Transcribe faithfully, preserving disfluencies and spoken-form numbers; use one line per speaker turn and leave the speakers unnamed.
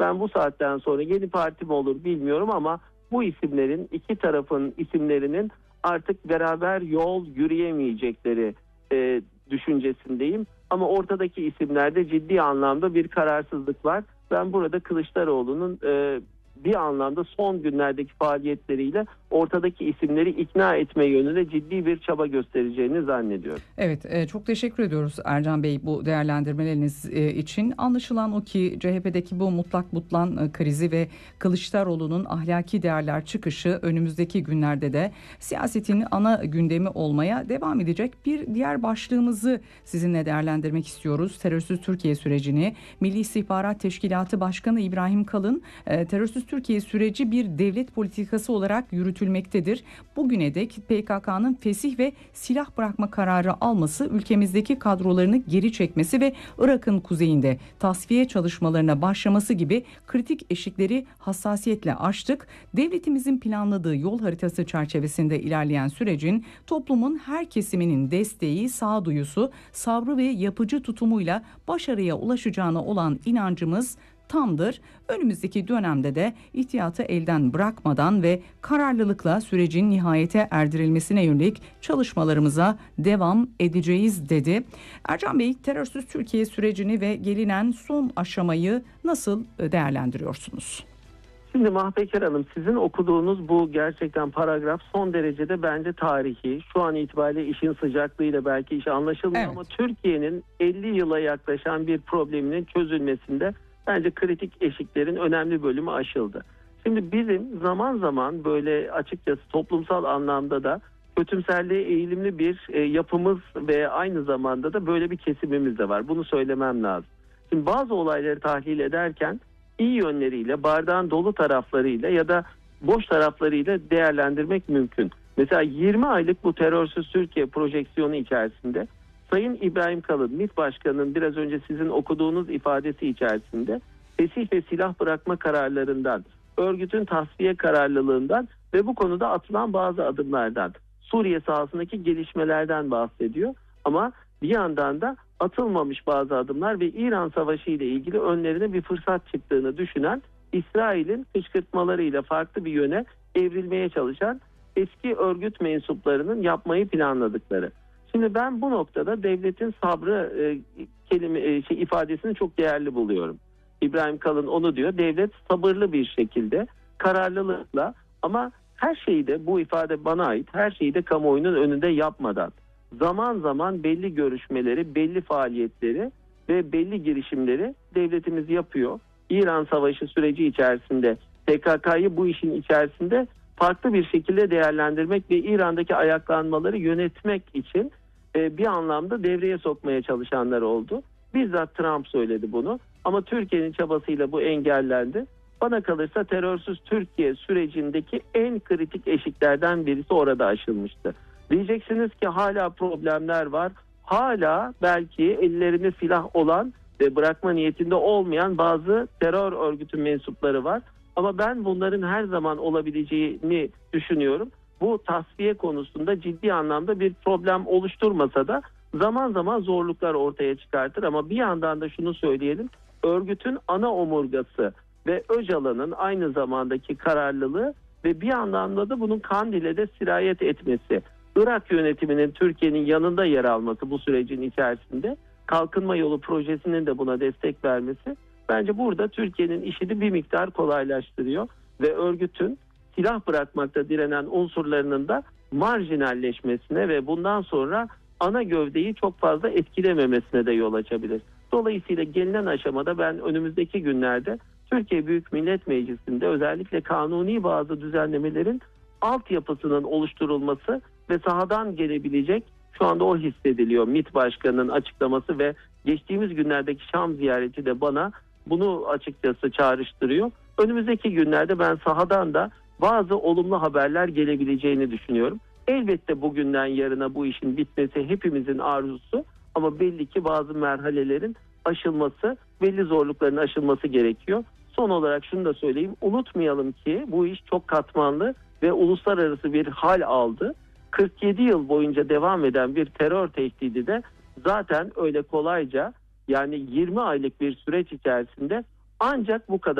Ben bu saatten sonra yeni parti mi olur bilmiyorum ama bu isimlerin, iki tarafın isimlerinin artık beraber yol yürüyemeyecekleri e, düşüncesindeyim. Ama ortadaki isimlerde ciddi anlamda bir kararsızlık var. Ben burada Kılıçdaroğlu'nun e, bir anlamda son günlerdeki faaliyetleriyle ortadaki isimleri ikna etme yönünde ciddi bir çaba göstereceğini zannediyorum.
Evet, e, çok teşekkür ediyoruz Ercan Bey bu değerlendirmeleriniz e, için. Anlaşılan o ki C H P'deki bu mutlak butlan e, krizi ve Kılıçdaroğlu'nun ahlaki değerler çıkışı önümüzdeki günlerde de siyasetin ana gündemi olmaya devam edecek. Bir diğer başlığımızı sizinle değerlendirmek istiyoruz. Terörsüz Türkiye sürecini. Milli İstihbarat Teşkilatı Başkanı İbrahim Kalın, e, terörsüz Türkiye süreci bir devlet politikası olarak yürütülmektedir. Bugüne dek P K K'nın fesih ve silah bırakma kararı alması, ülkemizdeki kadrolarını geri çekmesi ve Irak'ın kuzeyinde tasfiye çalışmalarına başlaması gibi kritik eşikleri hassasiyetle aştık. Devletimizin planladığı yol haritası çerçevesinde ilerleyen sürecin toplumun her kesiminin desteği, sağduyusu, sabrı ve yapıcı tutumuyla başarıya ulaşacağına olan inancımız tamdır. Önümüzdeki dönemde de ihtiyatı elden bırakmadan ve kararlılıkla sürecin nihayete erdirilmesine yönelik çalışmalarımıza devam edeceğiz dedi. Ercan Bey, terörsüz Türkiye sürecini ve gelinen son aşamayı nasıl değerlendiriyorsunuz?
Şimdi Mahpeker Hanım, sizin okuduğunuz bu gerçekten paragraf son derecede bence tarihi. Şu an itibariyle işin sıcaklığıyla belki iş anlaşılmıyor, evet. Ama Türkiye'nin elli yıla yaklaşan bir probleminin çözülmesinde bence kritik eşiklerin önemli bölümü aşıldı. Şimdi bizim zaman zaman böyle açıkçası toplumsal anlamda da kötümserliğe eğilimli bir e, yapımız ve aynı zamanda da böyle bir kesimimiz de var. Bunu söylemem lazım. Şimdi bazı olayları tahlil ederken iyi yönleriyle, bardağın dolu taraflarıyla ya da boş taraflarıyla değerlendirmek mümkün. Mesela yirmi aylık bu terörsüz Türkiye projeksiyonu içerisinde Sayın İbrahim Kalın, MİT Başkanı'nın biraz önce sizin okuduğunuz ifadesi içerisinde fesih ve silah bırakma kararlarından, örgütün tasfiye kararlılığından ve bu konuda atılan bazı adımlardan, Suriye sahasındaki gelişmelerden bahsediyor. Ama bir yandan da atılmamış bazı adımlar ve İran Savaşı ile ilgili önlerine bir fırsat çıktığını düşünen, İsrail'in kışkırtmalarıyla farklı bir yöne evrilmeye çalışan eski örgüt mensuplarının yapmayı planladıkları. Şimdi ben bu noktada devletin sabrı e, kelime e, şey ifadesini çok değerli buluyorum. İbrahim Kalın onu diyor. Devlet sabırlı bir şekilde, kararlılıkla ama her şeyi de, bu ifade bana ait, her şeyi de kamuoyunun önünde yapmadan zaman zaman belli görüşmeleri, belli faaliyetleri ve belli girişimleri devletimiz yapıyor. İran Savaşı süreci içerisinde P K K'yı bu işin içerisinde farklı bir şekilde değerlendirmek ve İran'daki ayaklanmaları yönetmek için bir anlamda devreye sokmaya çalışanlar oldu. Bizzat Trump söyledi bunu. Ama Türkiye'nin çabasıyla bu engellendi. Bana kalırsa terörsüz Türkiye sürecindeki en kritik eşiklerden birisi orada aşılmıştı. Diyeceksiniz ki hala problemler var. Hala belki ellerinde silah olan ve bırakma niyetinde olmayan bazı terör örgütü mensupları var. Ama ben bunların her zaman olabileceğini düşünüyorum. Bu tasfiye konusunda ciddi anlamda bir problem oluşturmasa da zaman zaman zorluklar ortaya çıkartır. Ama bir yandan da şunu söyleyelim, örgütün ana omurgası ve Öcalan'ın aynı zamandaki kararlılığı ve bir anlamda da bunun Kandil'e de sirayet etmesi, Irak yönetiminin Türkiye'nin yanında yer alması bu sürecin içerisinde, Kalkınma Yolu projesinin de buna destek vermesi, bence burada Türkiye'nin işini bir miktar kolaylaştırıyor ve örgütün silah bırakmakta direnen unsurlarının da marjinalleşmesine ve bundan sonra ana gövdeyi çok fazla etkilememesine de yol açabilir. Dolayısıyla gelinen aşamada ben önümüzdeki günlerde Türkiye Büyük Millet Meclisi'nde özellikle kanuni bazı düzenlemelerin altyapısının oluşturulması ve sahadan gelebilecek, şu anda o hissediliyor, MİT Başkanı'nın açıklaması ve geçtiğimiz günlerdeki Şam ziyareti de bana bunu açıkçası çağrıştırıyor. Önümüzdeki günlerde ben sahadan da bazı olumlu haberler gelebileceğini düşünüyorum. Elbette bugünden yarına bu işin bitmesi hepimizin arzusu ama belli ki bazı merhalelerin aşılması, belli zorlukların aşılması gerekiyor. Son olarak şunu da söyleyeyim, unutmayalım ki bu iş çok katmanlı ve uluslararası bir hal aldı. kırk yedi yıl boyunca devam eden bir terör tehdidi de zaten öyle kolayca, yani yirmi aylık bir süreç içerisinde ancak bu kadar